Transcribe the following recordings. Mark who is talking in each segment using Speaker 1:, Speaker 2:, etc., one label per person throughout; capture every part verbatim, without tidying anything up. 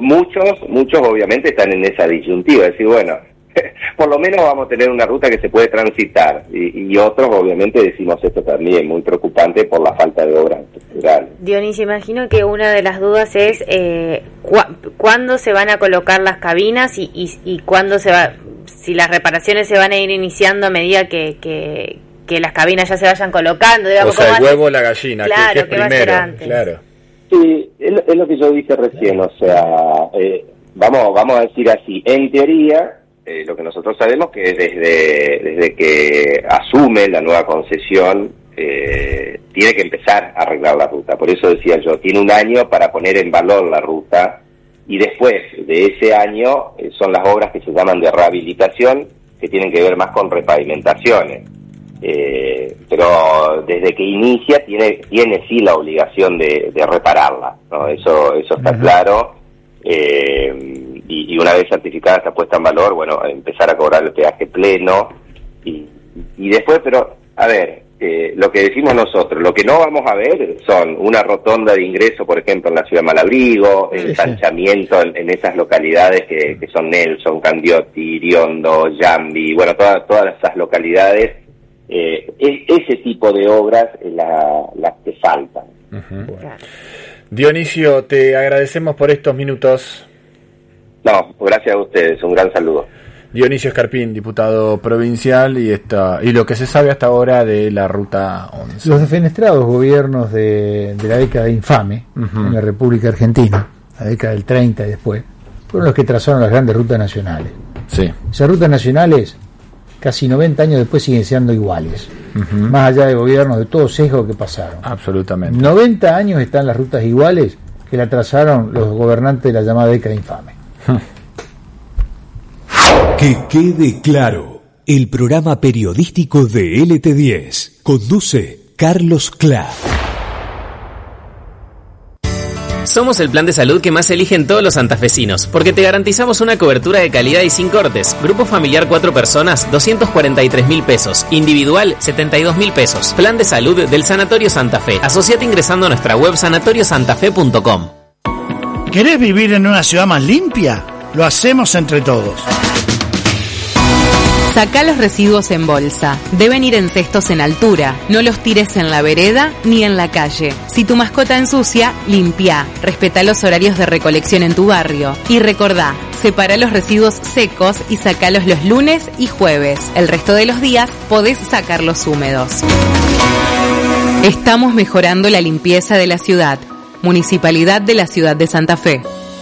Speaker 1: muchos, muchos obviamente están en esa disyuntiva, es decir, bueno, por lo menos vamos a tener una ruta que se puede transitar, y, y otros obviamente decimos esto también, muy preocupante por la falta de obras estructurales.
Speaker 2: Dionisio, imagino que una de las dudas es eh, cu- cuándo se van a colocar las cabinas y, y, y cuándo se va, si las reparaciones se van a ir iniciando a medida que, que, que las cabinas ya se vayan colocando, digamos,
Speaker 3: o sea, el huevo o
Speaker 2: ser...
Speaker 3: la gallina,
Speaker 2: claro,
Speaker 3: que, que es
Speaker 2: ¿qué va a ser
Speaker 3: primero,
Speaker 2: antes?
Speaker 3: claro.
Speaker 1: Sí, es, es lo que yo dije recién, o sea, eh, vamos, vamos a decir así, en teoría, eh, lo que nosotros sabemos que desde, desde que asume la nueva concesión, eh, tiene que empezar a arreglar la ruta, por eso decía yo, tiene un año para poner en valor la ruta, y después de ese año eh, son las obras que se llaman de rehabilitación, que tienen que ver más con repavimentaciones. Eh, pero desde que inicia tiene tiene sí la obligación de, de repararla, ¿no? Eso eso está uh-huh. claro, eh, y, y una vez certificada está puesta en valor, bueno, empezar a cobrar el peaje pleno, y, y después, pero a ver, eh, lo que decimos nosotros, lo que no vamos a ver son una rotonda de ingreso, por ejemplo, en la ciudad de Malabrigo, sí, ensanchamiento sí. en, en esas localidades que, que son Nelson, Candioti, Iriondo, Yambi, bueno, todas todas esas localidades. Eh, ese tipo de obras las la que faltan.
Speaker 3: Uh-huh. Bueno. Dionisio, te agradecemos por estos minutos.
Speaker 1: No, gracias a ustedes, un gran saludo.
Speaker 3: Dionisio Escarpín, diputado provincial, y esta y lo que se sabe hasta ahora de la Ruta once.
Speaker 4: Los defenestrados gobiernos de, de la década infame uh-huh. en la República Argentina, la década del treinta y después, fueron los que trazaron las grandes rutas nacionales.
Speaker 3: Sí.
Speaker 4: Esas rutas nacionales casi noventa años después siguen siendo iguales, uh-huh. más allá de gobiernos de todo sesgo que pasaron.
Speaker 3: Absolutamente.
Speaker 4: noventa años están las rutas iguales que la trazaron los gobernantes de la llamada década infame.
Speaker 5: Que quede claro, el programa periodístico de L T diez conduce Carlos Clark.
Speaker 6: Somos el plan de salud que más eligen todos los santafesinos, porque te garantizamos una cobertura de calidad y sin cortes. Grupo familiar cuatro personas, doscientos cuarenta y tres mil pesos. Individual, setenta y dos mil pesos. Plan de salud del Sanatorio Santa Fe. Asociate ingresando a nuestra web sanatorio santa fe punto com.
Speaker 7: ¿Querés vivir en una ciudad más limpia? Lo hacemos entre todos.
Speaker 8: Sacá los residuos en bolsa. Deben ir en cestos en altura. No los tires en la vereda ni en la calle. Si tu mascota ensucia, limpia. Respetá los horarios de recolección en tu barrio. Y recordá, separa los residuos secos y sacalos los lunes y jueves. El resto de los días podés sacarlos húmedos. Estamos mejorando la limpieza de la ciudad. Municipalidad de la Ciudad de Santa Fe.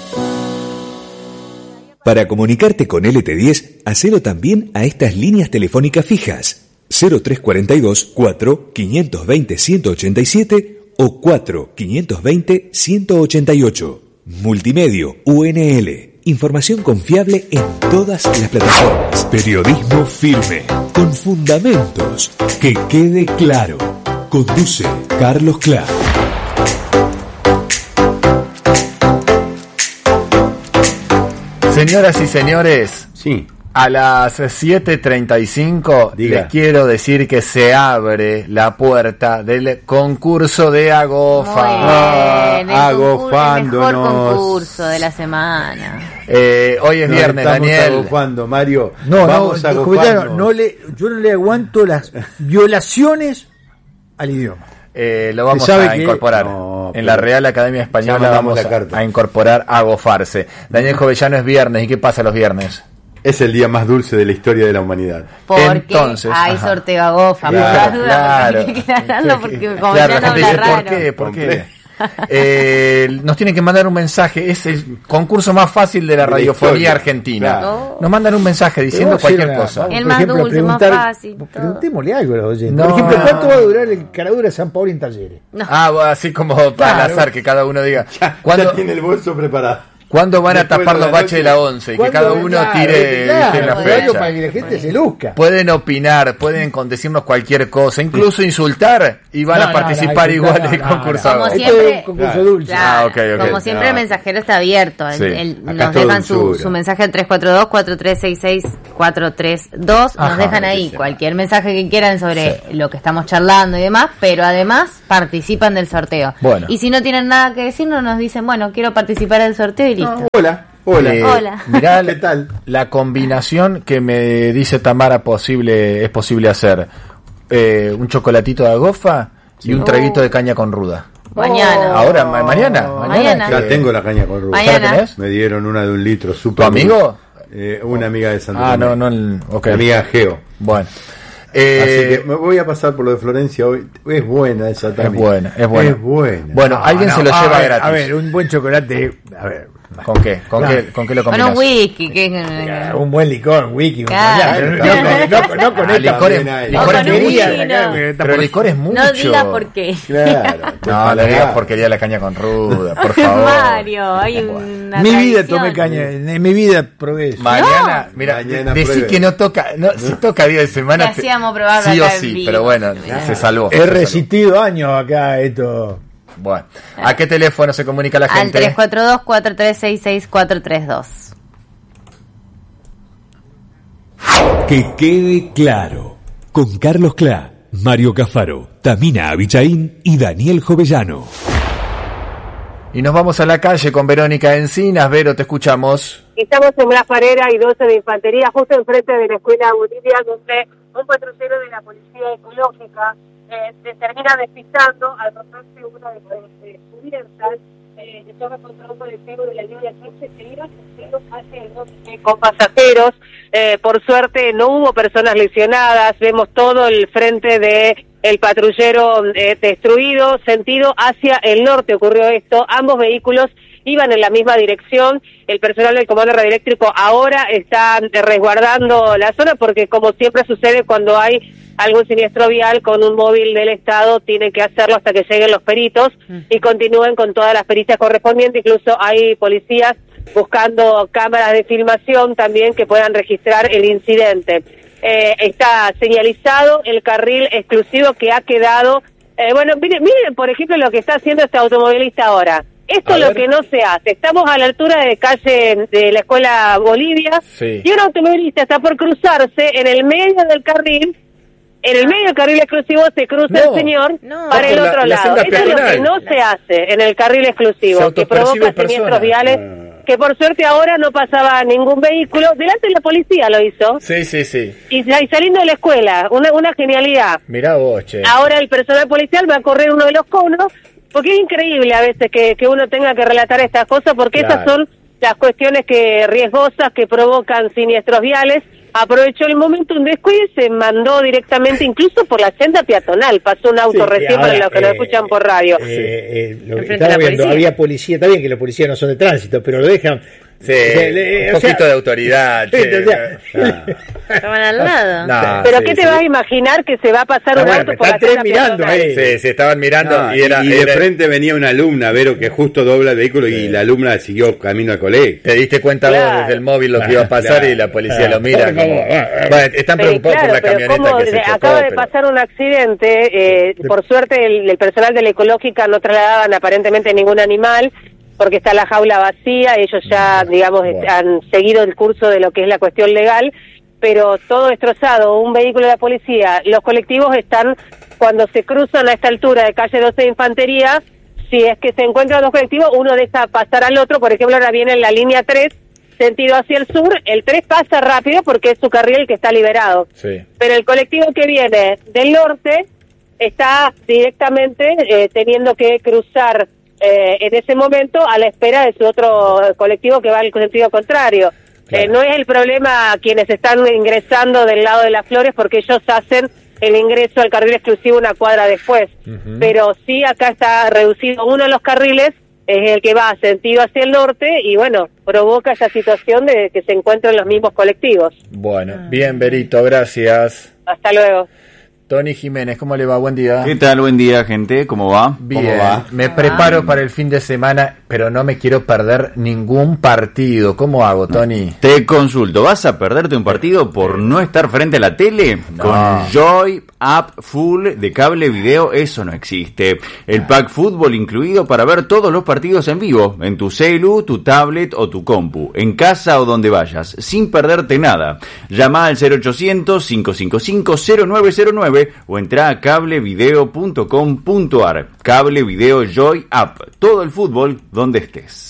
Speaker 5: Para comunicarte con L T diez, hacelo también a estas líneas telefónicas fijas: cero tres cuarenta y dos, cuatro, quinientos veinte, ciento ochenta y siete o cuatro, quinientos veinte, ciento ochenta y ocho. Multimedio U N L. Información confiable en todas las plataformas. Periodismo firme, con fundamentos. Que quede claro. Conduce Carlos Clark.
Speaker 3: Señoras y señores,
Speaker 9: sí.
Speaker 3: A las siete treinta y cinco les quiero decir que se abre la puerta del concurso de Agofa.
Speaker 2: Muy bien, el agofándonos. El mejor concurso de la semana.
Speaker 3: Eh, hoy es
Speaker 9: no
Speaker 3: viernes,
Speaker 9: estamos
Speaker 3: Daniel.
Speaker 9: Agofando, Mario.
Speaker 4: No,
Speaker 9: Vamos
Speaker 4: no,
Speaker 9: a
Speaker 4: no, no le, yo no le aguanto las violaciones al idioma.
Speaker 3: Eh, lo vamos a incorporar no, en la Real Academia Española. Vamos a, a incorporar agofarse. Daniel Jovellano, es viernes. ¿Y qué pasa los viernes?
Speaker 9: Es el día más dulce de la historia de la humanidad.
Speaker 2: Porque
Speaker 3: Entonces,
Speaker 2: hay
Speaker 3: ajá.
Speaker 2: sorteo Agofa.
Speaker 3: Claro, claro.
Speaker 2: Porque
Speaker 3: claro, la gente dice, ¿por qué? ¿Por qué? Eh, nos tienen que mandar un mensaje. Es el concurso más fácil de la de radiofonía la argentina. Claro. Nos mandan un mensaje diciendo cualquier cosa.
Speaker 2: El más ejemplo, dulce, más fácil.
Speaker 4: Preguntémosle algo a los oyentes.
Speaker 3: No,
Speaker 4: Por ejemplo, ¿cuánto va a durar el caradura de San Paolo en Talleres?
Speaker 3: No. Ah, bueno, así como para claro. al azar, que cada uno diga.
Speaker 9: Ya, ¿cuándo, ya tiene el bolso preparado?
Speaker 3: ¿Cuándo van a Después tapar los baches de la once? Y que cada uno
Speaker 4: claro,
Speaker 3: tire
Speaker 4: claro,
Speaker 3: en la fecha.
Speaker 4: Para que la gente se luzca.
Speaker 3: Pueden opinar, pueden decirnos cualquier cosa, incluso insultar, y van no, a participar no, no, igual del no, concurso.
Speaker 2: Como siempre,
Speaker 4: un concurso dulce.
Speaker 2: Claro, ah, okay, okay. Como siempre, no. el mensajero está abierto. Sí. El, el, nos dejan su, su mensaje al tres cuatro dos, cuatro tres seis seis, cuatro tres dos. Nos Ajá, dejan ahí cualquier mensaje que quieran sobre sí. lo que estamos charlando y demás, pero además participan del sorteo.
Speaker 3: Bueno.
Speaker 2: Y si no tienen nada que decirnos, nos dicen, bueno, quiero participar del sorteo y Listo.
Speaker 9: Hola. Hola.
Speaker 3: Eh,
Speaker 2: Hola.
Speaker 3: Mirá, ¿qué tal? La combinación que me dice Tamara posible es posible hacer. Eh, un chocolatito de agofa y un
Speaker 2: Oh.
Speaker 3: traguito de caña con ruda.
Speaker 2: Mañana.
Speaker 3: Ahora, ma- mañana.
Speaker 2: Mañana.
Speaker 9: Ya tengo la caña con ruda.
Speaker 2: Mañana.
Speaker 3: ¿Ya la tenés?
Speaker 9: Me dieron una de un litro, súper.
Speaker 3: ¿Tu amigo?
Speaker 9: Eh, una amiga de Santa
Speaker 3: Ah,
Speaker 9: Fe.
Speaker 3: no, no. el- ok.
Speaker 9: Mi amiga Geo.
Speaker 3: Bueno. Eh,
Speaker 9: Así que me voy a pasar por lo de Florencia hoy. Es buena esa
Speaker 3: es
Speaker 9: también.
Speaker 3: buena, es buena.
Speaker 9: Es buena.
Speaker 3: Bueno,
Speaker 4: No,
Speaker 3: alguien
Speaker 4: no,
Speaker 3: se lo
Speaker 4: a
Speaker 3: lleva
Speaker 4: ver,
Speaker 3: gratis.
Speaker 4: A ver, un buen chocolate. A ver.
Speaker 3: ¿Con qué? ¿Con,
Speaker 4: Claro.
Speaker 3: qué, ¿Con qué lo
Speaker 2: Con
Speaker 3: combinas?
Speaker 2: un whisky. Que...
Speaker 4: Ah, un buen licor, un wiki. un-
Speaker 2: Claro.
Speaker 4: No, no, no, no, no con
Speaker 3: Ah,
Speaker 4: esta
Speaker 3: licor es-
Speaker 4: pena,
Speaker 3: licor
Speaker 2: es
Speaker 4: porquería
Speaker 2: mucho.
Speaker 4: de acá, que está
Speaker 3: Pero
Speaker 4: por-
Speaker 3: licor es mucho.
Speaker 2: No digas por qué.
Speaker 9: Claro.
Speaker 3: No, no digas porquería de la caña con ruda, por favor.
Speaker 2: Mario, hay una
Speaker 4: Mi vida
Speaker 2: tradición.
Speaker 4: tomé caña, en mi vida probé eso.
Speaker 3: Mañana, mira,
Speaker 9: Mañana
Speaker 3: decí
Speaker 9: pruebe.
Speaker 3: que no toca, no, si toca día de semana,
Speaker 2: Te hacíamos probar
Speaker 3: sí o
Speaker 2: acá en
Speaker 3: sí,
Speaker 2: vivo.
Speaker 3: pero bueno,
Speaker 2: Claro.
Speaker 3: se salvó.
Speaker 4: He
Speaker 3: se salvó.
Speaker 4: resistido años acá esto.
Speaker 3: Bueno, ¿a qué teléfono se comunica la
Speaker 2: Al
Speaker 3: gente?
Speaker 2: tres cuatro dos, cuatro tres seis seis, cuatro tres dos.
Speaker 5: Que quede claro. Con Carlos Clá, Mario Cafaro, Tamina Abichaín y Daniel Jovellano.
Speaker 3: Y nos vamos a la calle con Verónica Encinas. Vero, te escuchamos.
Speaker 10: Estamos en Blas Parera y doce de Infantería, justo enfrente de la Escuela Bolivia, donde un patrullero de la Policía Ecológica eh, se termina despistando al romperse una de las eh, cubiertas. Eh, que toma control colectivo de la línea quince, que iba hacia el norte con pasajeros. Eh, por suerte no hubo personas lesionadas, vemos todo el frente de el patrullero eh, destruido, sentido hacia el norte ocurrió esto, ambos vehículos iban en la misma dirección, el personal del Comando Radioeléctrico ahora está resguardando la zona porque como siempre sucede cuando hay algún siniestro vial con un móvil del Estado, tienen que hacerlo hasta que lleguen los peritos y continúen con todas las pericias correspondientes, incluso hay policías buscando cámaras de filmación también que puedan registrar el incidente. Eh, está señalizado el carril exclusivo que ha quedado, eh, bueno, miren, miren por ejemplo lo que está haciendo este automovilista ahora. Esto es lo que no se hace. Estamos a la altura de calle de la Escuela Bolivia
Speaker 3: Sí.
Speaker 10: y un automovilista está por cruzarse en el medio del carril. En el medio del carril exclusivo se cruza
Speaker 3: No,
Speaker 10: el señor
Speaker 2: no.
Speaker 10: para el
Speaker 3: La-
Speaker 10: otro
Speaker 3: la
Speaker 10: lado.
Speaker 3: senda
Speaker 10: Eso es lo que
Speaker 3: peatonal.
Speaker 10: no se hace en el carril
Speaker 3: Se
Speaker 10: exclusivo, que
Speaker 3: autopercibe
Speaker 10: provoca
Speaker 3: persona.
Speaker 10: siniestros viales, que por suerte ahora no pasaba ningún vehículo. Delante de la policía lo hizo.
Speaker 3: Sí, sí, sí.
Speaker 10: Y, y saliendo de la escuela, una, una genialidad.
Speaker 3: Mirá vos, che.
Speaker 10: Ahora el personal policial va a correr uno de los conos, porque es increíble a veces que, que uno tenga que relatar estas cosas, porque
Speaker 3: Claro.
Speaker 10: esas son las cuestiones que riesgosas que provocan siniestros viales. Aprovechó el momento un descuido y se mandó directamente, incluso por la senda peatonal. Pasó un auto
Speaker 4: Sí,
Speaker 10: recién
Speaker 4: ahora,
Speaker 10: para los que lo
Speaker 4: eh,
Speaker 10: escuchan por radio.
Speaker 4: Eh, eh, lo que
Speaker 2: Enfrente
Speaker 4: estaba
Speaker 2: de la
Speaker 4: viendo,
Speaker 2: policía.
Speaker 4: había policía, está bien que los policías no son de tránsito, pero lo dejan.
Speaker 3: Sí,
Speaker 4: o sea, le-
Speaker 3: un
Speaker 4: o sea,
Speaker 3: poquito de autoridad, che.
Speaker 4: o sea,
Speaker 2: Estaban al lado.
Speaker 3: No,
Speaker 10: Pero
Speaker 3: sí,
Speaker 10: ¿qué te
Speaker 3: sí.
Speaker 10: vas a imaginar que se va a pasar
Speaker 4: Ah,
Speaker 10: un
Speaker 4: bueno,
Speaker 10: auto
Speaker 4: pero
Speaker 10: por la
Speaker 4: están tres
Speaker 10: senda
Speaker 4: mirando
Speaker 10: peatonal?
Speaker 4: ahí.
Speaker 3: Sí, se estaban mirando
Speaker 9: No,
Speaker 3: y era...
Speaker 9: y de
Speaker 3: era-
Speaker 9: frente venía una alumna, Vero, que justo dobla el vehículo y la alumna siguió camino al colegio.
Speaker 3: Te diste cuenta
Speaker 10: Claro.
Speaker 3: vos desde el móvil lo que iba a pasar
Speaker 9: Claro.
Speaker 3: y la policía
Speaker 4: Claro.
Speaker 3: lo mira
Speaker 4: Por
Speaker 3: como...
Speaker 4: favor.
Speaker 3: Bueno, están
Speaker 10: Pero
Speaker 3: preocupados
Speaker 10: claro,
Speaker 3: por la
Speaker 10: pero
Speaker 3: camioneta
Speaker 10: como
Speaker 3: que se
Speaker 10: de-
Speaker 3: chocó,
Speaker 10: acaba de
Speaker 3: pero-
Speaker 10: pasar un accidente, eh, por suerte el, el personal de la ecológica no trasladaban aparentemente ningún animal, porque está la jaula vacía, ellos ya, digamos,
Speaker 3: Bueno.
Speaker 10: han seguido el curso de lo que es la cuestión legal, pero todo destrozado, un vehículo de la policía, los colectivos están, cuando se cruzan a esta altura de calle doce de Infantería, si es que se encuentran dos colectivos, uno deja pasar al otro, por ejemplo, ahora viene en la línea tres, sentido hacia el sur, el tres pasa rápido porque es su carril el que está liberado.
Speaker 3: Sí.
Speaker 10: Pero el colectivo que viene del norte está directamente eh, teniendo que cruzar eh, en ese momento a la espera de su otro colectivo que va en el sentido contrario.
Speaker 3: Claro.
Speaker 10: Eh, no es el problema quienes están ingresando del lado de las Flores porque ellos hacen el ingreso al carril exclusivo una cuadra después.
Speaker 3: Ujú.
Speaker 10: Pero sí, acá está reducido uno de los carriles, es el que va sentido hacia el norte y bueno, provoca esa situación de que se encuentran los mismos colectivos.
Speaker 3: Bueno, bien, Berito, gracias.
Speaker 10: Hasta luego.
Speaker 3: Tony Jiménez, ¿cómo le va? Buen día.
Speaker 11: ¿Qué tal? Buen día, gente. ¿Cómo va?
Speaker 3: Bien,
Speaker 11: ¿Cómo va?
Speaker 3: me preparo para el fin de semana, pero no me quiero perder ningún partido. ¿Cómo hago, Tony?
Speaker 11: Te consulto, ¿vas a perderte un partido por no estar frente a la tele?
Speaker 3: No.
Speaker 11: Con Joy App Full de cable video, eso no existe. El pack fútbol incluido para ver todos los partidos en vivo, en tu celu, tu tablet o tu compu, en casa o donde vayas, sin perderte nada. Llama al cero ochocientos, cinco cinco cinco, cero nueve cero nueve o entra a cable video punto com punto ar. Cable Video Joy App. Todo el fútbol donde estés.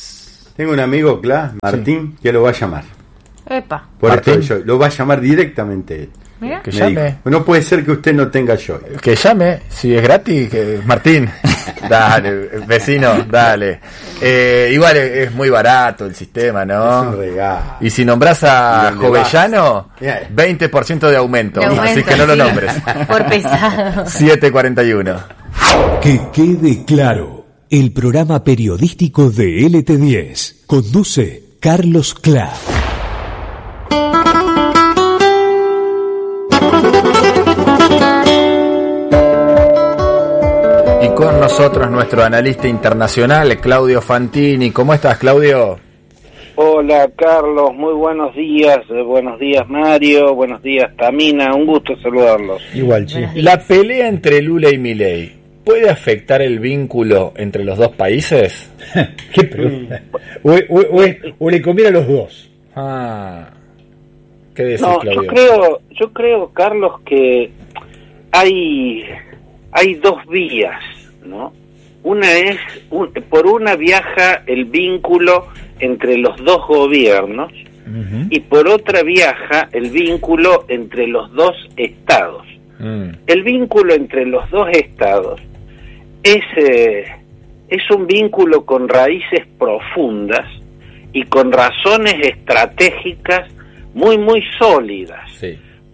Speaker 9: Tengo un amigo, Cla, Martín, sí. que lo va a llamar.
Speaker 2: Epa.
Speaker 9: Por Martín. esto yo, lo va a llamar directamente él.
Speaker 2: Mira.
Speaker 3: Que llame.
Speaker 9: Dijo, no puede ser que usted no tenga Joy.
Speaker 3: Que llame, si es gratis, que Martín. Dale, vecino, dale. Eh, igual es, es muy barato el sistema, ¿no?
Speaker 9: Es un regalo.
Speaker 3: Y si nombras a Jovellano, veinte por ciento de aumento. De aumento, así que no lo nombres.
Speaker 2: Por pesado.
Speaker 3: siete cuarenta y uno.
Speaker 5: Que quede claro, el programa periodístico de L T diez. Conduce Carlos Cla.
Speaker 3: Con nosotros nuestro analista internacional, Claudio Fantini. ¿Cómo estás, Claudio?
Speaker 12: Hola, Carlos. Muy buenos días. Buenos días, Mario. Buenos días, Tamina. Un gusto saludarlos.
Speaker 3: Igual, sí. La pelea entre Lula y Milei, ¿puede afectar el vínculo entre los dos países?
Speaker 4: ¿Qué pregunta? O, o, o, o le conviene a los dos.
Speaker 3: Ah. ¿Qué decís,
Speaker 12: no,
Speaker 3: Claudio?
Speaker 12: Yo creo, yo creo, Carlos, que hay, hay dos vías, ¿no? Una es, un, por una viaja el vínculo entre los dos gobiernos, uh-huh. y por otra viaja el vínculo entre los dos estados. Uh-huh. El vínculo entre los dos estados es, eh, es un vínculo con raíces profundas y con razones estratégicas muy, muy sólidas.
Speaker 3: Sí.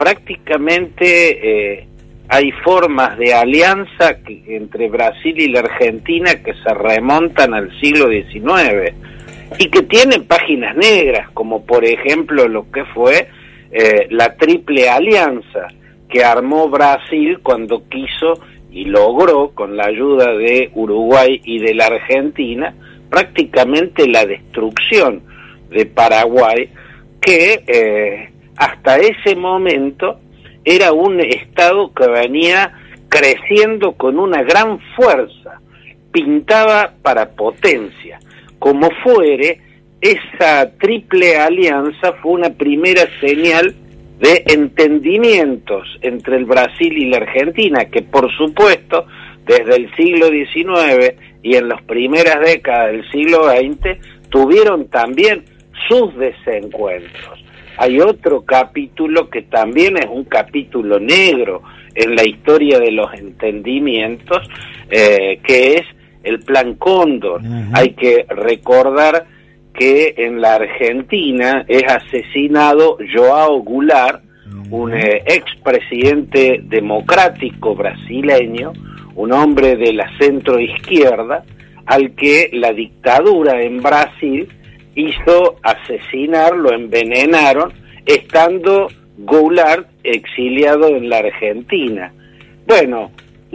Speaker 12: Prácticamente... Eh, hay formas de alianza que, entre Brasil y la Argentina que se remontan al siglo diecinueve y que tienen páginas negras, como por ejemplo lo que fue eh, la Triple Alianza que armó Brasil cuando quiso y logró, con la ayuda de Uruguay y de la Argentina, prácticamente la destrucción de Paraguay, que eh, hasta ese momento era un Estado que venía creciendo con una gran fuerza, pintaba para potencia. Como fuere, esa triple alianza fue una primera señal de entendimientos entre el Brasil y la Argentina, que por supuesto, desde el siglo diecinueve y en las primeras décadas del siglo veinte, tuvieron también sus desencuentros. Hay otro capítulo que también es un capítulo negro en la historia de los entendimientos, eh, que es el Plan Cóndor. Uh-huh. Hay que recordar que en la Argentina es asesinado João Goulart, uh-huh. un eh, expresidente democrático brasileño, un hombre de la centroizquierda, al que la dictadura en Brasil hizo asesinar, lo envenenaron, estando Goulart exiliado en la Argentina. Bueno,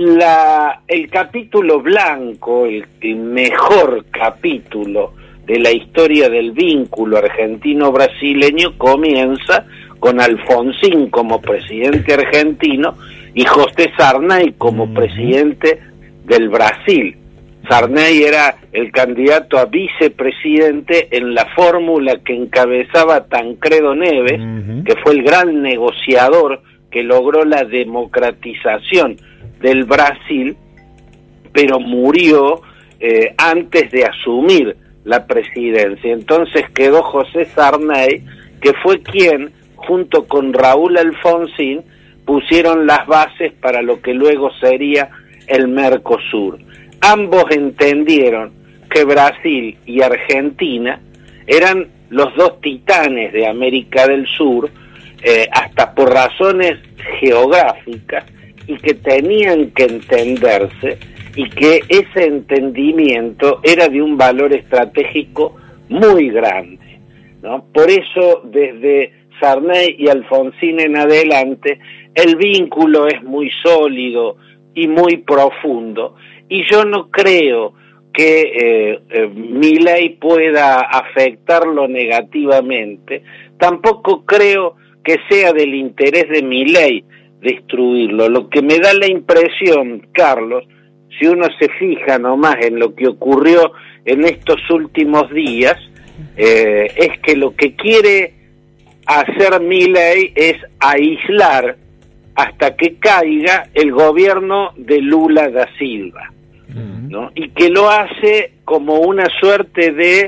Speaker 12: la, el capítulo blanco, el, el mejor capítulo de la historia del vínculo argentino-brasileño comienza con Alfonsín como presidente argentino y José Sarney como uh-huh. presidente del Brasil. Sarney era el candidato a vicepresidente en la fórmula que encabezaba Tancredo Neves, uh-huh. que fue el gran negociador que logró la democratización del Brasil, pero murió eh, antes de asumir la presidencia. Entonces quedó José Sarney, que fue quien, junto con Raúl Alfonsín, pusieron las bases para lo que luego sería el Mercosur. Ambos entendieron que Brasil y Argentina eran los dos titanes de América del Sur, eh, hasta por razones geográficas, y que tenían que entenderse, y que ese entendimiento era de un valor estratégico muy grande, ¿no? Por eso, desde Sarney y Alfonsín en adelante, el vínculo es muy sólido y muy profundo, y yo no creo que eh, eh, Milei pueda afectarlo negativamente. Tampoco creo que sea del interés de Milei destruirlo. Lo que me da la impresión, Carlos, si uno se fija nomás en lo que ocurrió en estos últimos días, eh, es que lo que quiere hacer Milei es aislar hasta que caiga el gobierno de Lula da Silva, ¿no? Y que lo hace como una suerte de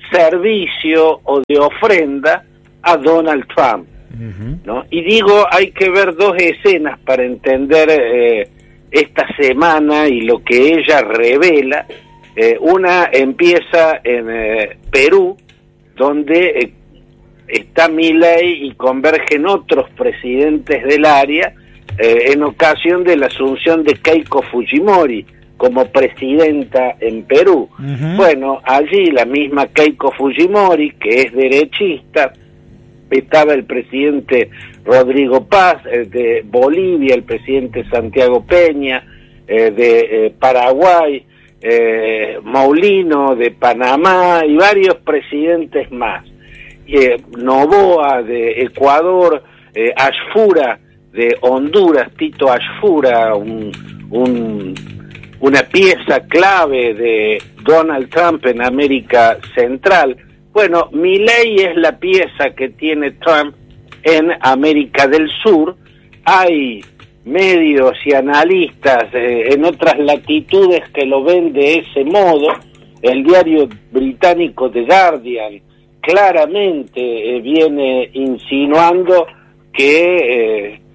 Speaker 12: servicio o de ofrenda a Donald Trump, ¿no? Y digo, hay que ver dos escenas para entender eh, esta semana y lo que ella revela. Eh, una empieza en eh, Perú, donde eh, está Milei y convergen otros presidentes del área eh, en ocasión de la asunción de Keiko Fujimori como presidenta en Perú. Uh-huh. Bueno, allí la misma Keiko Fujimori, que es derechista, estaba el presidente Rodrigo Paz eh, de Bolivia, el presidente Santiago Peña eh, de eh, Paraguay, eh, Moulino de Panamá y varios presidentes más. Eh, Noboa de Ecuador, eh, Ashfura de Honduras, Tito Ashfura, un, un, una pieza clave de Donald Trump en América Central. Bueno, Milei es la pieza que tiene Trump en América del Sur. Hay medios y analistas eh, en otras latitudes que lo ven de ese modo. El diario británico The Guardian claramente eh, viene insinuando que eh,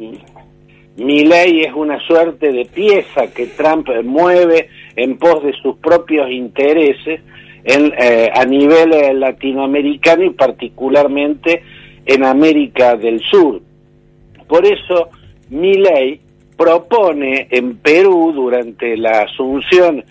Speaker 12: Milei es una suerte de pieza que Trump mueve en pos de sus propios intereses en, eh, a nivel eh, latinoamericano y particularmente en América del Sur. Por eso Milei propone en Perú, durante la asunción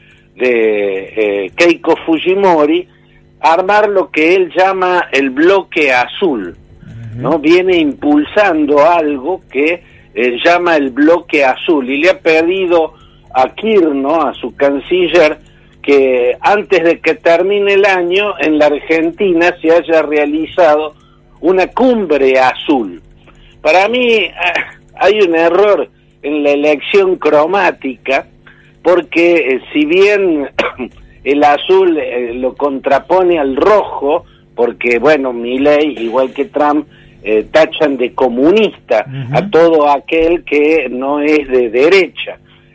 Speaker 12: de eh, Keiko Fujimori, armar lo que él llama el bloque azul, ¿no? Viene impulsando algo que eh, llama el bloque azul y le ha pedido a Kirchner, a su canciller, que antes de que termine el año en la Argentina se haya realizado una cumbre azul. Para mí eh, hay un error en la elección cromática, porque eh, si bien el azul eh, lo contrapone al rojo, porque bueno, Milei, igual que Trump, eh, tachan de comunista uh-huh. a todo aquel que no es de derecha.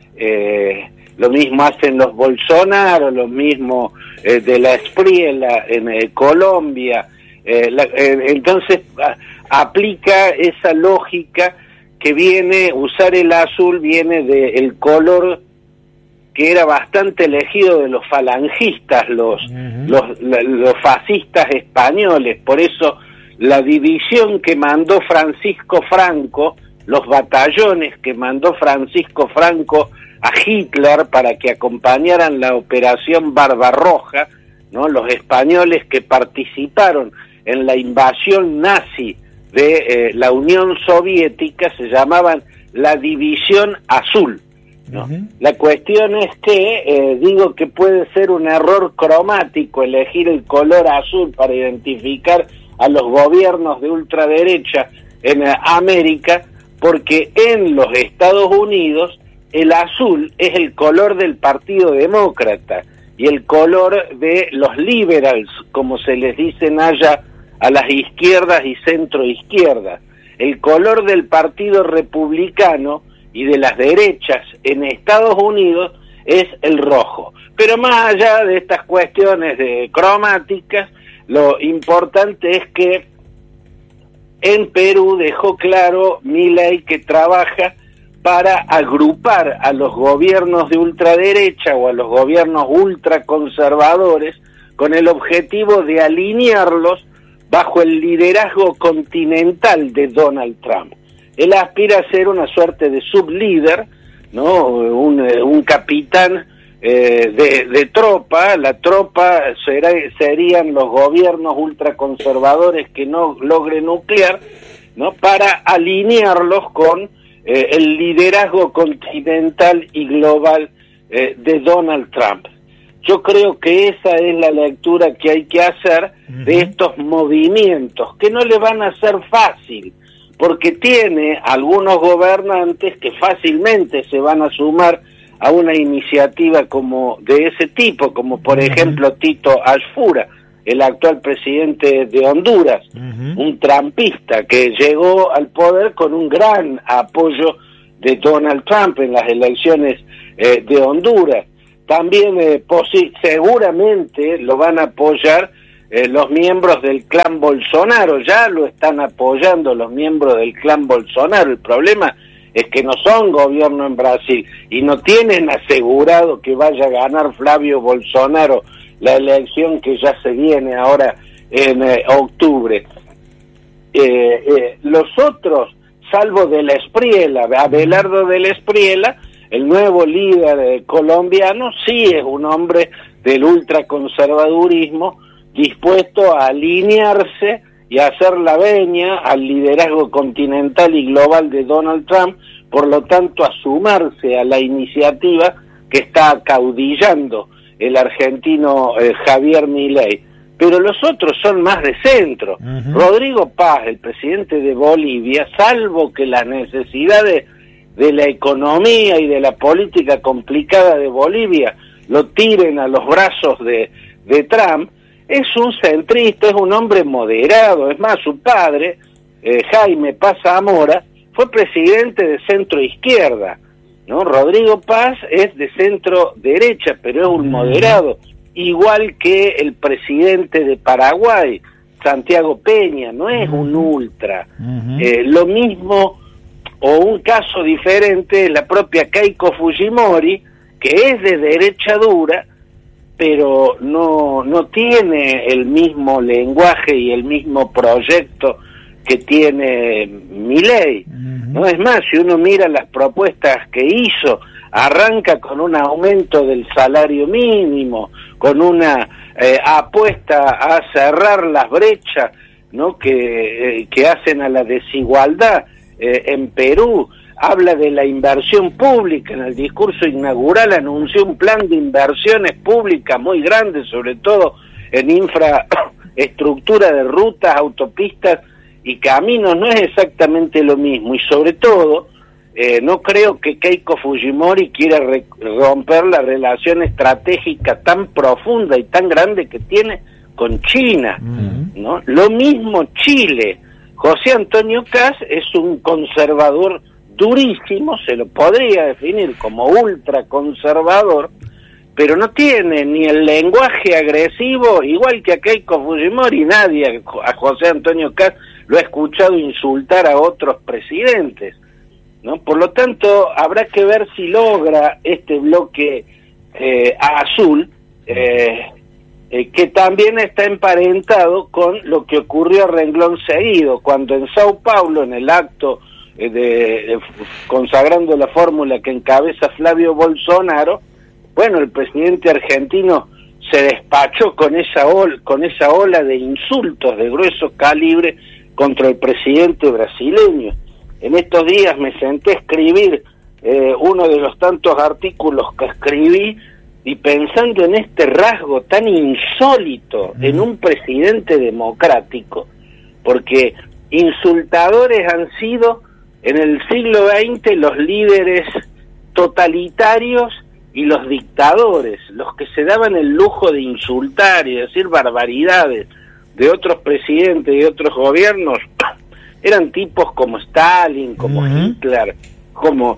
Speaker 12: Eh, lo mismo hacen los Bolsonaro, lo mismo eh, de la Espriella en eh, Colombia. Eh, la, eh, entonces a, aplica esa lógica que viene, usar el azul viene del color que era bastante elegido de los falangistas, los, uh-huh. los, la, los fascistas españoles. Por eso la división que mandó Francisco Franco, los batallones que mandó Francisco Franco a Hitler para que acompañaran la operación Barbarroja, ¿no? Los españoles que participaron en la invasión nazi de eh, la Unión Soviética se llamaban la División Azul, ¿no? Uh-huh. La cuestión es que, eh, digo que puede ser un error cromático elegir el color azul para identificar a los gobiernos de ultraderecha en eh, América, porque en los Estados Unidos el azul es el color del Partido Demócrata y el color de los liberals, como se les dicen allá a las izquierdas y centroizquierdas. El color del Partido Republicano y de las derechas en Estados Unidos es el rojo. Pero más allá de estas cuestiones de cromáticas, lo importante es que en Perú dejó claro Milei que trabaja para agrupar a los gobiernos de ultraderecha o a los gobiernos ultraconservadores con el objetivo de alinearlos bajo el liderazgo continental de Donald Trump. Él aspira a ser una suerte de sublíder, ¿no? Un, un capitán eh, de, de tropa. La tropa será, serían los gobiernos ultraconservadores que no logre nuclear, ¿no? Para alinearlos con eh, el liderazgo continental y global eh, de Donald Trump. Yo creo que esa es la lectura que hay que hacer de estos movimientos, que no le van a ser fácil, porque tiene algunos gobernantes que fácilmente se van a sumar a una iniciativa como de ese tipo, como por uh-huh. ejemplo Tito Ashfura, el actual presidente de Honduras, uh-huh. un trumpista que llegó al poder con un gran apoyo de Donald Trump en las elecciones eh, de Honduras. También eh, posi- seguramente lo van a apoyar eh, los miembros del clan Bolsonaro, ya lo están apoyando los miembros del clan Bolsonaro. El problema es que no son gobierno en Brasil y no tienen asegurado que vaya a ganar Flavio Bolsonaro la elección que ya se viene ahora en eh, octubre. Eh, eh, los otros, salvo de la Espriella, Abelardo de la Espriella, el nuevo líder eh, colombiano, sí es un hombre del ultraconservadurismo dispuesto a alinearse y a hacer la veña al liderazgo continental y global de Donald Trump, por lo tanto a sumarse a la iniciativa que está acaudillando el argentino eh, Javier Milei. Pero los otros son más de centro. Uh-huh. Rodrigo Paz, el presidente de Bolivia, salvo que las necesidades de la economía y de la política complicada de Bolivia lo tiren a los brazos de, de Trump, es un centrista, es un hombre moderado. Es más, su padre, eh, Jaime Paz Zamora, fue presidente de centro izquierda, ¿no? Rodrigo Paz es de centro derecha, pero es un moderado, igual que el presidente de Paraguay, Santiago Peña, no es un ultra. Uh-huh. Eh, lo mismo, o un caso diferente, la propia Keiko Fujimori, que es de derecha dura, pero no, no tiene el mismo lenguaje y el mismo proyecto que tiene Milei, uh-huh. ¿no? Es más, si uno mira las propuestas que hizo, arranca con un aumento del salario mínimo, con una eh, apuesta a cerrar las brechas, ¿no? que, eh, que hacen a la desigualdad eh, en Perú. Habla de la inversión pública. En el discurso inaugural anunció un plan de inversiones públicas muy grande, sobre todo en infraestructura de rutas, autopistas y caminos. No es exactamente lo mismo, y sobre todo eh, no creo que Keiko Fujimori quiera re- romper la relación estratégica tan profunda y tan grande que tiene con China, uh-huh. ¿no? Lo mismo Chile. José Antonio Kast es un conservador durísimo, se lo podría definir como ultraconservador, pero no tiene ni el lenguaje agresivo, igual que a Keiko Fujimori. Nadie a José Antonio Kast lo ha escuchado insultar a otros presidentes, ¿no? Por lo tanto, habrá que ver si logra este bloque eh, azul, eh, eh, que también está emparentado con lo que ocurrió a renglón seguido, cuando en Sao Paulo, en el acto eh, de, de consagrando la fórmula que encabeza Flavio Bolsonaro, bueno, el presidente argentino se despachó con esa ola, con esa ola de insultos de grueso calibre contra el presidente brasileño. En estos días me senté a escribir eh, uno de los tantos artículos que escribí, y pensando en este rasgo tan insólito mm. en un presidente democrático, porque insultadores han sido en el siglo veinte los líderes totalitarios y los dictadores, los que se daban el lujo de insultar y decir barbaridades de otros presidentes y otros gobiernos, eran tipos como Stalin, como uh-huh. Hitler, como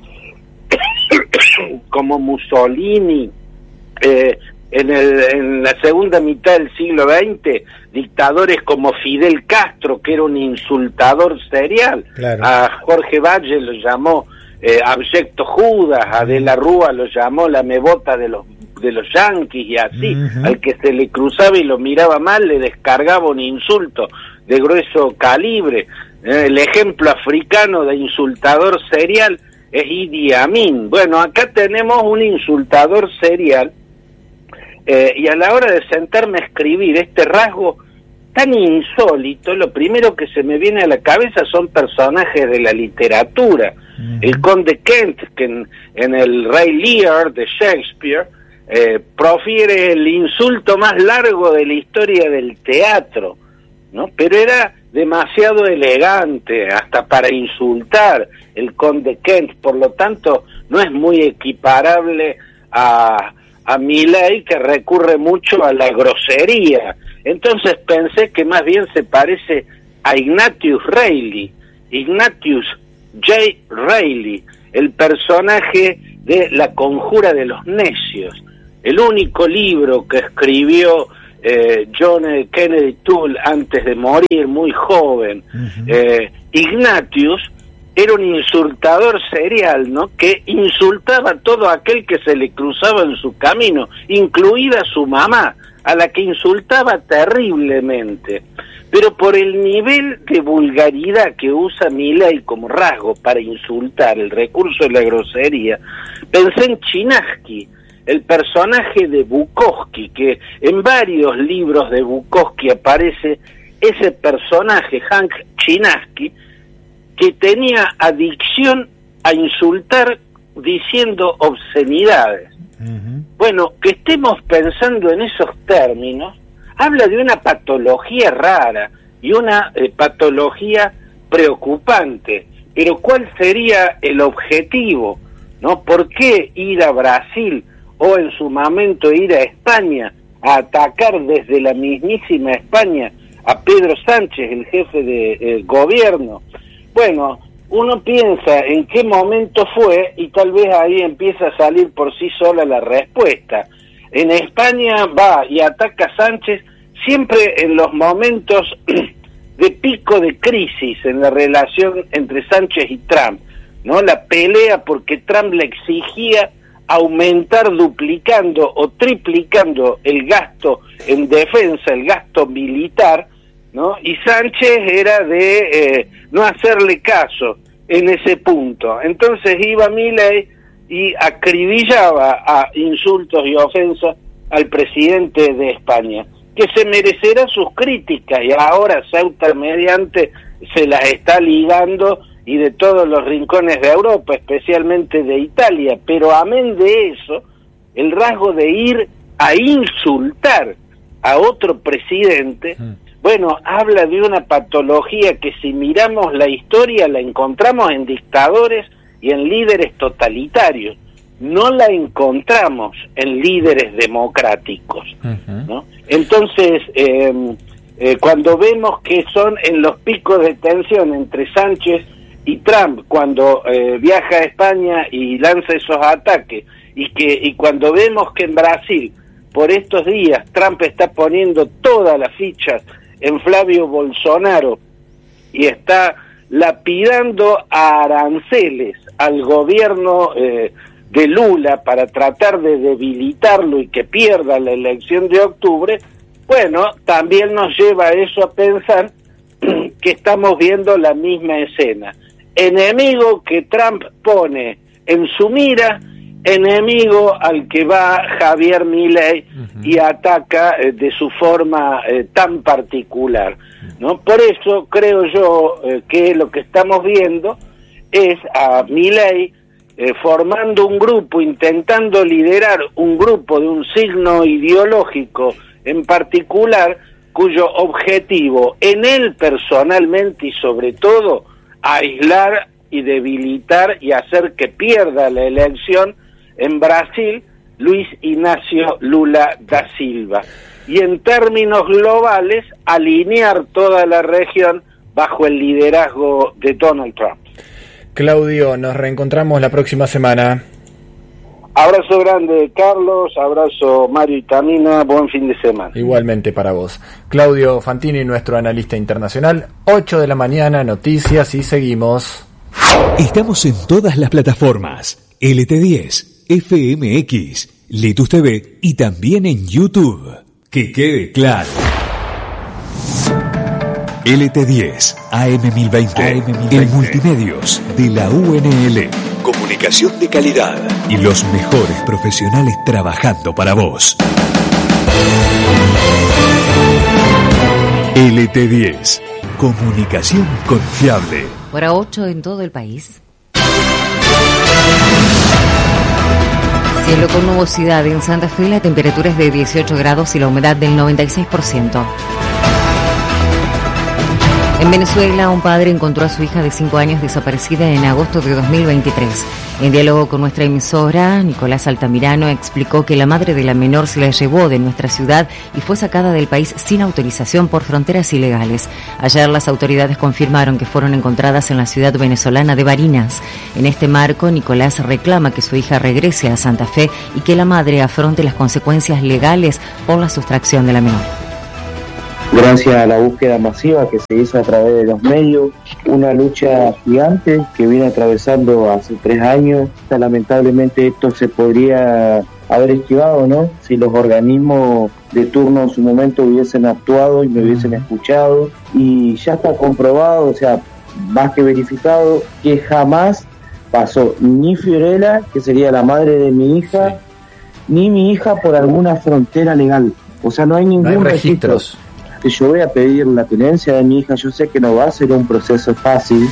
Speaker 12: como Mussolini. Eh, en, el, en la segunda mitad del siglo veinte, dictadores como Fidel Castro, que era un insultador serial. Claro. A Jorge Valle lo llamó eh, abyecto Judas, a De la Rúa lo llamó la mebota de los de los yanquis, y así, uh-huh. al que se le cruzaba y lo miraba mal le descargaba un insulto de grueso calibre. Eh, el ejemplo africano de insultador serial es Idi Amin. Bueno, acá tenemos un insultador serial, eh, y a la hora de sentarme a escribir este rasgo tan insólito, lo primero que se me viene a la cabeza son personajes de la literatura. Uh-huh. El conde Kent, que en, en el Rey Lear de Shakespeare eh, profiere el insulto más largo de la historia del teatro, ¿no? Pero era demasiado elegante hasta para insultar el conde Kent, por lo tanto no es muy equiparable a, a Milei, que recurre mucho a la grosería. Entonces pensé que más bien se parece a Ignatius Reilly, Ignatius J. Reilly, el personaje de La Conjura de los Necios, el único libro que escribió eh, John Kennedy Toole antes de morir, muy joven. Uh-huh. eh, Ignatius era un insultador serial, ¿no? Que insultaba a todo aquel que se le cruzaba en su camino, incluida su mamá, a la que insultaba terriblemente. Pero por el nivel de vulgaridad que usa Milei como rasgo para insultar, el recurso de la grosería, pensé en Chinaski, el personaje de Bukowski, que en varios libros de Bukowski aparece ese personaje, Hank Chinaski, que tenía adicción a insultar diciendo obscenidades. Uh-huh. Bueno, que estemos pensando en esos términos habla de una patología rara y una eh, patología preocupante. Pero ¿cuál sería el objetivo? ¿No? ¿Por qué ir a Brasil o en su momento ir a España a atacar desde la mismísima España a Pedro Sánchez, el jefe de eh, gobierno? Bueno, uno piensa en qué momento fue y tal vez ahí empieza a salir por sí sola la respuesta. En España va y ataca a Sánchez siempre en los momentos de pico de crisis en la relación entre Sánchez y Trump, ¿no? La pelea porque Trump le exigía aumentar duplicando o triplicando el gasto en defensa, el gasto militar, ¿no? Y Sánchez era de eh, no hacerle caso en ese punto. Entonces iba Milei y acribillaba a insultos y ofensas al presidente de España, que se merecerá sus críticas, y ahora Ceuta mediante se las está ligando, y de todos los rincones de Europa, especialmente de Italia. Pero amén de eso, el rasgo de ir a insultar a otro presidente, mm. bueno, habla de una patología que si miramos la historia la encontramos en dictadores y en líderes totalitarios. No la encontramos en líderes democráticos, uh-huh. ¿no? Entonces, eh, eh, cuando vemos que son en los picos de tensión entre Sánchez y Trump, cuando eh, viaja a España y lanza esos ataques, y que y cuando vemos que en Brasil, por estos días, Trump está poniendo todas las fichas en Flavio Bolsonaro y está lapidando a aranceles al gobierno eh, de Lula para tratar de debilitarlo y que pierda la elección de octubre, bueno, también nos lleva a eso a pensar que estamos viendo la misma escena. Enemigo que Trump pone en su mira, enemigo al que va Javier Milei uh-huh. y ataca eh, de su forma eh, tan particular, ¿no? Por eso creo yo eh, que lo que estamos viendo es a Milei eh, formando un grupo, intentando liderar un grupo de un signo ideológico en particular, cuyo objetivo en él personalmente y sobre todo aislar y debilitar y hacer que pierda la elección en Brasil Luis Ignacio Lula da Silva, y en términos globales alinear toda la región bajo el liderazgo de Donald Trump.
Speaker 3: Claudio, nos reencontramos la próxima semana.
Speaker 12: Abrazo grande, Carlos, abrazo Mario y Tamina, buen fin de semana.
Speaker 3: Igualmente para vos. Claudio Fantini, nuestro analista internacional, ocho de la mañana, noticias y seguimos.
Speaker 5: Estamos en todas las plataformas, L T diez, F M X, Litus T V y también en YouTube. Que quede claro. L T diez, A M mil veinte, A M mil veinte, el multimedios de la U N L. Comunicación de calidad y los mejores profesionales trabajando para vos. L T diez, comunicación confiable.
Speaker 13: Hora ocho en todo el país. Cielo con nubosidad en Santa Fe, la temperatura es de dieciocho grados y la humedad del noventa y seis por ciento. En Venezuela, un padre encontró a su hija de cinco años desaparecida en agosto de dos mil veintitrés. En diálogo con nuestra emisora, Nicolás Altamirano explicó que la madre de la menor se la llevó de nuestra ciudad y fue sacada del país sin autorización por fronteras ilegales. Ayer las autoridades confirmaron que fueron encontradas en la ciudad venezolana de Barinas. En este marco, Nicolás reclama que su hija regrese a Santa Fe y que la madre afronte las consecuencias legales por la sustracción de la menor.
Speaker 14: Gracias a la búsqueda masiva que se hizo a través de los medios, una lucha gigante que viene atravesando hace tres años. Lamentablemente esto se podría haber esquivado, ¿no? Si los organismos de turno en su momento hubiesen actuado y me hubiesen escuchado. Y ya está comprobado, o sea, más que verificado, que jamás pasó ni Fiorella, que sería la madre de mi hija, sí, ni mi hija por alguna frontera legal. O sea, no hay ningún
Speaker 3: no hay registros.
Speaker 14: registro. Que yo voy a pedir la tenencia de mi hija, yo sé que no va a ser un proceso fácil.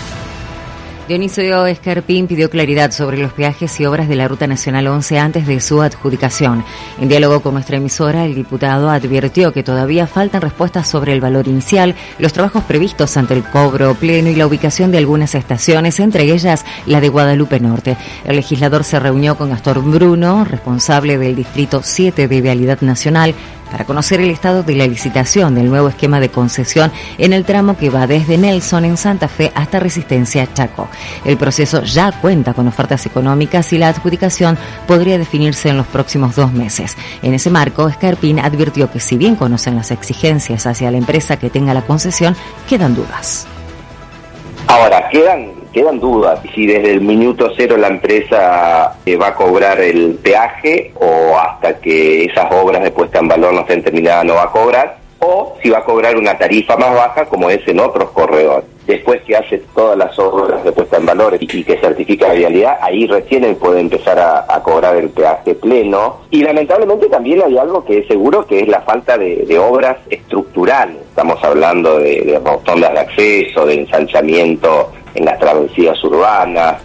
Speaker 13: Dionisio Escarpín pidió claridad sobre los peajes y obras de la Ruta Nacional once antes de su adjudicación. En diálogo con nuestra emisora, el diputado advirtió que todavía faltan respuestas sobre el valor inicial, los trabajos previstos ante el cobro pleno y la ubicación de algunas estaciones, entre ellas la de Guadalupe Norte. El legislador se reunió con Gastón Bruno, responsable del Distrito siete de Vialidad Nacional, para conocer el estado de la licitación del nuevo esquema de concesión en el tramo que va desde Nelson en Santa Fe hasta Resistencia Chaco. El proceso ya cuenta con ofertas económicas y la adjudicación podría definirse en los próximos dos meses. En ese marco, Escarpín advirtió que si bien conocen las exigencias hacia la empresa que tenga la concesión, quedan dudas.
Speaker 1: Ahora, quedan quedan dudas si desde el minuto cero la empresa eh, va a cobrar el peaje o hasta que esas obras de puesta en valor no estén terminadas no va a cobrar, o si va a cobrar una tarifa más baja como es en otros corredores. Después que hace todas las obras de puesta en valor y que certifica la vialidad, ahí recién él puede empezar a, a cobrar el peaje pleno. Y lamentablemente también hay algo que es seguro, que es la falta de, de obras estructurales. Estamos hablando de, de rotondas de acceso, de ensanchamiento en las travesías urbanas.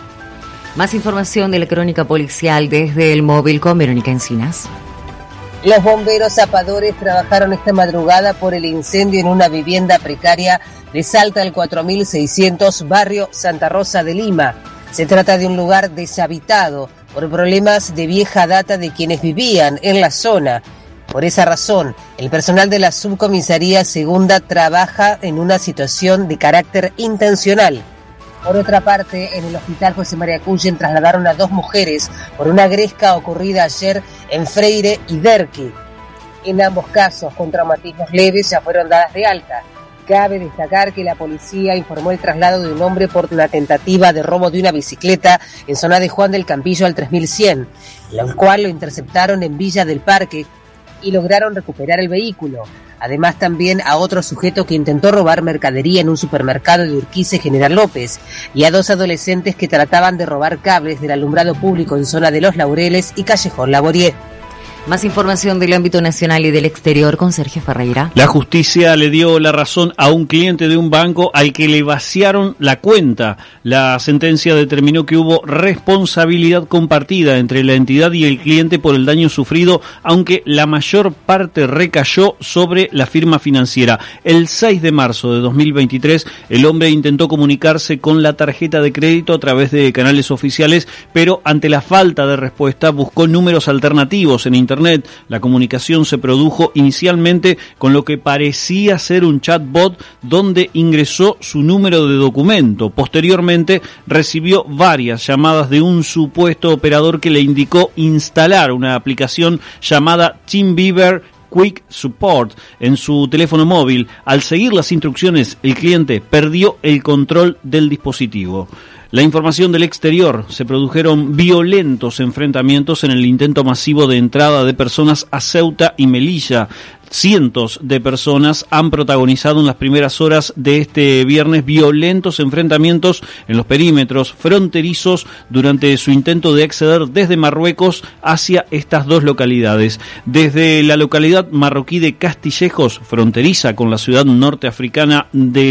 Speaker 13: Más información de la crónica policial desde el móvil con Verónica Encinas.
Speaker 15: Los bomberos zapadores trabajaron esta madrugada por el incendio en una vivienda precaria de Salta al cuatro mil seiscientos, barrio Santa Rosa de Lima. Se trata de un lugar deshabitado por problemas de vieja data de quienes vivían en la zona. Por esa razón, el personal de la Subcomisaría Segunda trabaja en una situación de carácter intencional. Por otra parte, en el Hospital José María Cullen trasladaron a dos mujeres por una gresca ocurrida ayer en Freire y Derqui. En ambos casos, con traumatismos leves, ya fueron dadas de alta. Cabe destacar que la policía informó el traslado de un hombre por una tentativa de robo de una bicicleta en zona de Juan del Campillo al tres mil cien, la cual lo interceptaron en Villa del Parque y lograron recuperar el vehículo. Además, también a otro sujeto que intentó robar mercadería en un supermercado de Urquiza General López, y a dos adolescentes que trataban de robar cables del alumbrado público en zona de Los Laureles y Callejón Laborié.
Speaker 13: Más información del ámbito nacional y del exterior con Sergio Ferreira.
Speaker 16: La justicia le dio la razón a un cliente de un banco al que le vaciaron la cuenta. La sentencia determinó que hubo responsabilidad compartida entre la entidad y el cliente por el daño sufrido, aunque la mayor parte recayó sobre la firma financiera. El seis de marzo de dos mil veintitrés, el hombre intentó comunicarse con la tarjeta de crédito a través de canales oficiales, pero ante la falta de respuesta buscó números alternativos en internet. La comunicación se produjo inicialmente con lo que parecía ser un chatbot donde ingresó su número de documento. Posteriormente recibió varias llamadas de un supuesto operador que le indicó instalar una aplicación llamada TeamViewer Quick Support en su teléfono móvil. Al seguir las instrucciones, el cliente perdió el control del dispositivo. La información del exterior: se produjeron violentos enfrentamientos en el intento masivo de entrada de personas a Ceuta y Melilla. Cientos de personas han protagonizado en las primeras horas de este viernes violentos enfrentamientos en los perímetros fronterizos durante su intento de acceder desde Marruecos hacia estas dos localidades. Desde la localidad marroquí de Castillejos, fronteriza con la ciudad norteafricana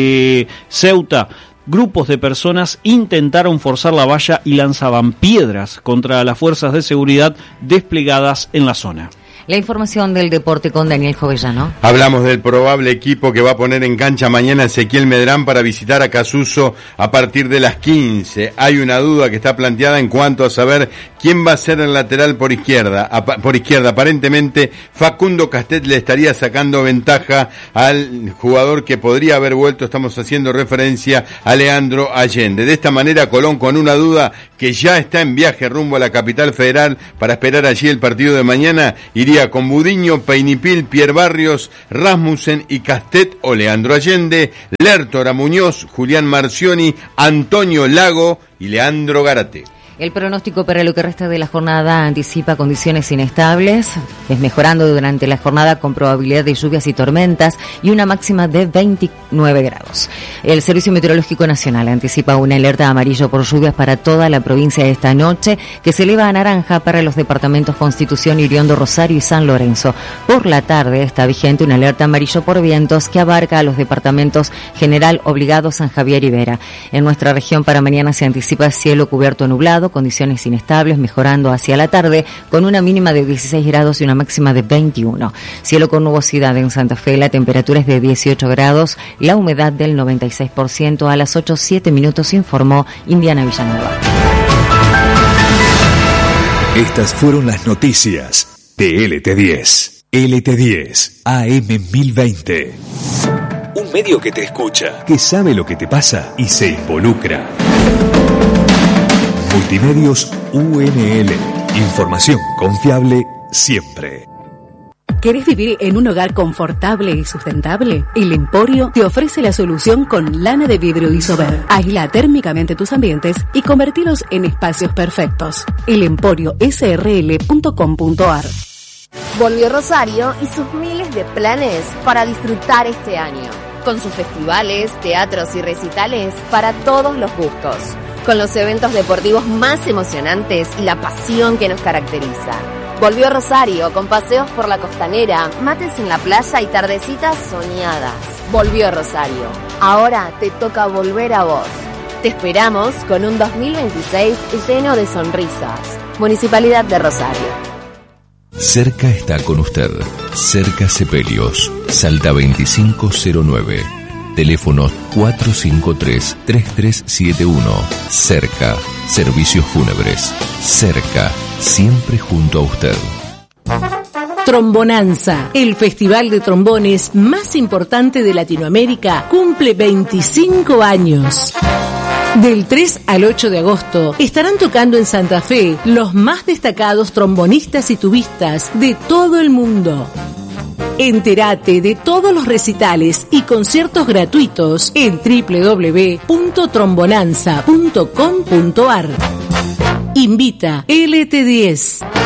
Speaker 16: de Ceuta, grupos de personas intentaron forzar la valla y lanzaban piedras contra las fuerzas de seguridad desplegadas en la zona.
Speaker 13: La información del deporte con Daniel Jovellano.
Speaker 9: Hablamos del probable equipo que va a poner en cancha mañana Ezequiel Medrán para visitar a Casuso a partir de las quince. Hay una duda que está planteada en cuanto a saber quién va a ser el lateral por izquierda. Por izquierda, aparentemente Facundo Castet le estaría sacando ventaja al jugador que podría haber vuelto. Estamos haciendo referencia a Leandro Allende. De esta manera, Colón, con una duda que ya está en viaje rumbo a la capital federal para esperar allí el partido de mañana, iría con Budiño, Peinipil, Pierre Barrios, Rasmussen y Castet o Leandro Allende, Lertora Muñoz, Julián Marcioni, Antonio Lago y Leandro Garate.
Speaker 13: El pronóstico para lo que resta de la jornada anticipa condiciones inestables, es mejorando durante la jornada con probabilidad de lluvias y tormentas y una máxima de veintinueve grados. El Servicio Meteorológico Nacional anticipa una alerta amarillo por lluvias para toda la provincia esta noche, que se eleva a naranja para los departamentos Constitución, Iriondo, Rosario y San Lorenzo. Por la tarde está vigente una alerta amarillo por vientos que abarca a los departamentos General Obligado, San Javier y Vera. En nuestra región para mañana se anticipa cielo cubierto nublado, condiciones inestables, mejorando hacia la tarde con una mínima de dieciséis grados y una máxima de veintiuno. Cielo con nubosidad en Santa Fe, la temperatura es de dieciocho grados, la humedad del noventa y seis por ciento. A las ocho siete minutos informó Indiana Villanueva.
Speaker 5: Estas fueron las noticias de L T diez. L T diez, A M mil veinte. Un medio que te escucha, que sabe lo que te pasa y se involucra. Multimedios U N L. Información confiable siempre.
Speaker 17: ¿Querés vivir en un hogar confortable y sustentable? El Emporio te ofrece la solución con lana de vidrio Isover. Aísla térmicamente tus ambientes y convertirlos en espacios perfectos. el emporio s r l punto com punto a r.
Speaker 18: Volvió Rosario y sus miles de planes para disfrutar este año. Con sus festivales, teatros y recitales para todos los gustos. Con los eventos deportivos más emocionantes y la pasión que nos caracteriza. Volvió Rosario con paseos por la costanera, mates en la playa y tardecitas soñadas. Volvió Rosario. Ahora te toca volver a vos. Te esperamos con un dos mil veintiséis lleno de sonrisas. Municipalidad de Rosario.
Speaker 5: Cerca está con usted. Cerca Sepelios. Salta veinticinco cero nueve. Teléfono cuatro cinco tres, tres tres siete uno. Cerca. Servicios fúnebres. Cerca. Siempre junto a usted.
Speaker 17: Trombonanza, el festival de trombones más importante de Latinoamérica, cumple veinticinco años. Del tres al ocho de agosto estarán tocando en Santa Fe los más destacados trombonistas y tubistas de todo el mundo. Entérate de todos los recitales y conciertos gratuitos en doble u doble u doble u punto trombonanza punto com punto a r. Invita L T diez.